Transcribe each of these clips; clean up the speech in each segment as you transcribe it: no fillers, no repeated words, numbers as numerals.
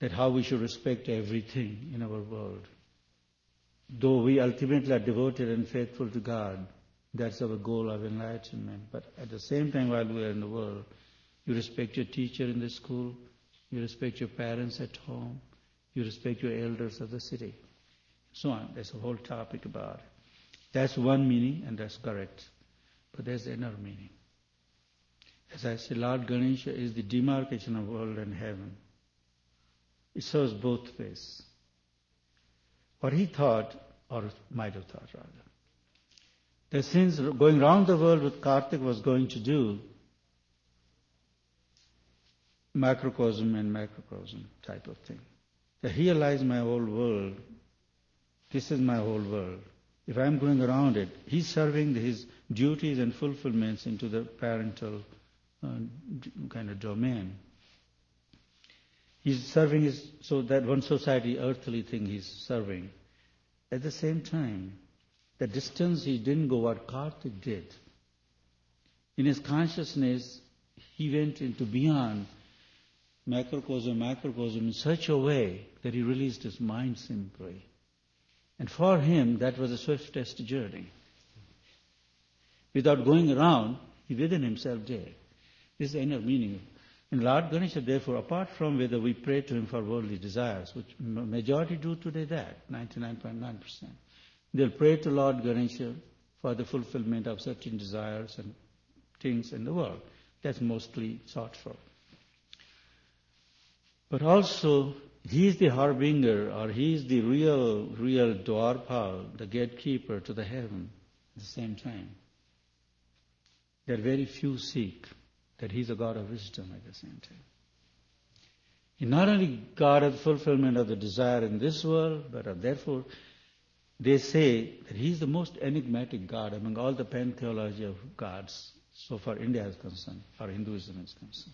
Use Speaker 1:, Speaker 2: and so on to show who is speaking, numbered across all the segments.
Speaker 1: that how we should respect everything in our world. Though we ultimately are devoted and faithful to God, that's our goal of enlightenment. But at the same time, while we are in the world, you respect your teacher in the school, you respect your parents at home, you respect your elders of the city, so on. There's a whole topic about it. That's one meaning, and that's correct. But there's another meaning. As I said, Lord Ganesha is the demarcation of world and heaven. It serves both ways. What he thought, or might have thought rather, that since going around the world what Kartik was going to do, microcosm and macrocosm type of thing. That he realized my whole world, this is my whole world. If I'm going around it, he's serving his duties and fulfillments into the parental kind of domain. He's serving his, so that one society, earthly thing he's serving. At the same time, the distance he didn't go what Kartik did. In his consciousness, he went into beyond macrocosm in such a way that he released his mind simply. And for him, that was the swiftest journey. Without going around, he within himself did. This is the inner meaning. And Lord Ganesha, therefore, apart from whether we pray to him for worldly desires, which majority do today that, 99.9%, they'll pray to Lord Ganesha for the fulfillment of certain desires and things in the world. That's mostly sought for. But also, he is the harbinger, or he is the real Dwarpal, the gatekeeper to the heaven at the same time. That very few seek, that he's a God of wisdom at the same time. He's not only God of fulfillment of the desire in this world, but therefore they say that he's the most enigmatic God among all the pantheology of gods, so far India is concerned, or Hinduism is concerned.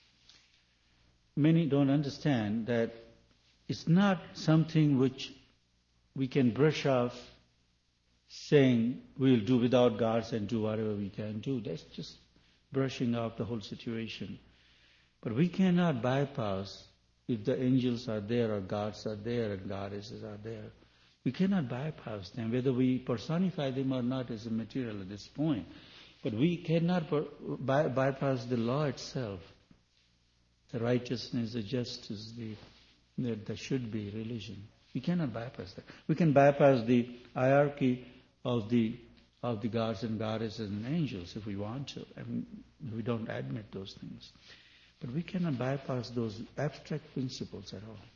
Speaker 1: Many don't understand that it's not something which we can brush off saying we'll do without gods and do whatever we can do. That's just brushing off the whole situation. But we cannot bypass if the angels are there or gods are there and goddesses are there. We cannot bypass them. Whether we personify them or not is immaterial at this point. But we cannot bypass the law itself. The righteousness, the justice, the should be religion. We cannot bypass that. We can bypass the hierarchy of the gods and goddesses and angels if we want to. I mean, we don't admit those things. But we cannot bypass those abstract principles at all.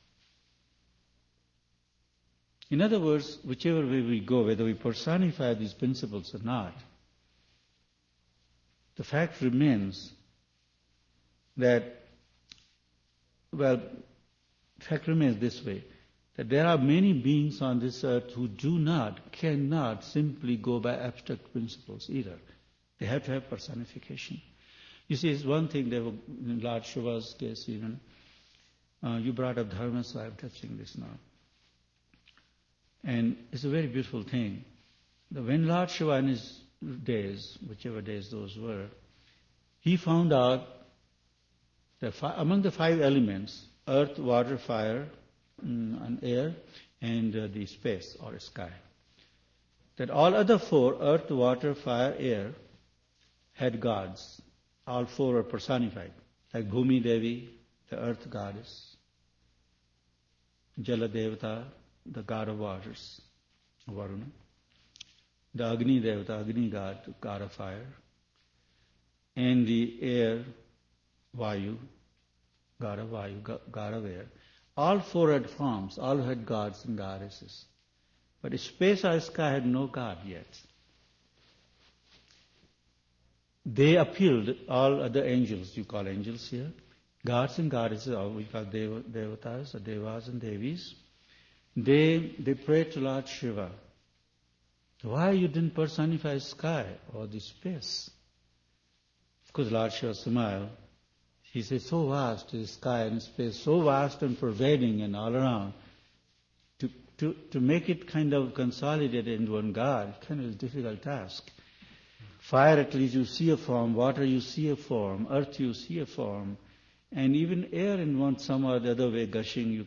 Speaker 1: In other words, whichever way we go, whether we personify these principles or not, the fact remains that, fact remains this way, that there are many beings on this earth who cannot simply go by abstract principles either. They have to have personification. You see, it's one thing, in Lord Shiva's case even, you brought up dharma, so I'm touching this now. And it's a very beautiful thing. When Lord Shiva in his days, whichever days those were, he found out that among the 5 elements, earth, water, fire, and air, and the space or sky, that all other 4, earth, water, fire, air, had gods. All 4 are personified, like Bhumi Devi, the earth goddess, Jala Devata, the god of waters, Varuna, the Agni Devata, Agni god, god of fire, and the air, Vayu, god of air. All 4 had forms, all had gods and goddesses. But space or sky had no god yet. They appealed, all other angels, you call angels here, gods and goddesses, or we call devatas, or devas and devis. They prayed to Lord Shiva. Why you didn't personify sky or the space? Of course, Lord Shiva smiled. He said, so vast is sky and space, so vast and pervading and all around. To make it kind of consolidated into one God, kind of a difficult task. Fire, at least you see a form. Water, you see a form. Earth, you see a form. And even air in some or the other way gushing, you